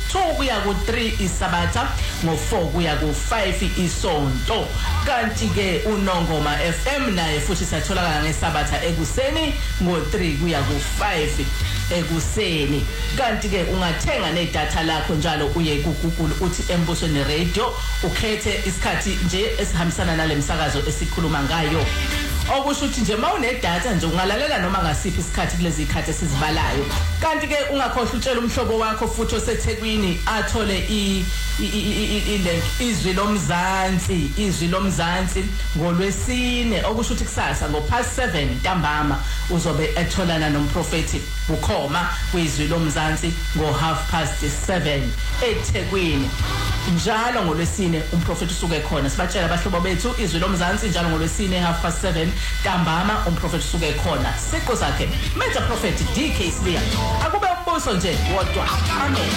2 kuya ku3 isabatha, ngo4 kuya ku5 isonto. Kanti ke uNongoma FM naye futhi satholakala ngesabatha ekuseni ngo3 kuya ku5 ekuseni. Kanti ke ungathenga nedatha lakho njalo uye ku Google uthi Embusweni Radio ukhethe isikhathi nje esihambisana nalemsakazo esikhuluma ngayo. Okusho ukuthi nje mawunedatha nje ungalalela noma ngasiphi isikhathi kulezi ikhathi esizibalayo. Kanti ke ungakhohlwa utshela umhlobo wakho futhi oseThekwini athole izwi lomzansi ngoLwesine, okusho ukuthi kusasa ngo7:30 ntambama uzobe etholana nomprofeti ukhoma kwizwi lomzansi ngo7:30 eThekwini. Njalo ngoLwesine umprofeti usuke khona. Sibatshela abahlobo bethu izwi lomzansi njalo ngoLwesine 7:30 ntambama umprofeti usuke khona. Siqo zakhe Major Prophet DK Sibiya. Akube umbuso nje wodwa. Amen.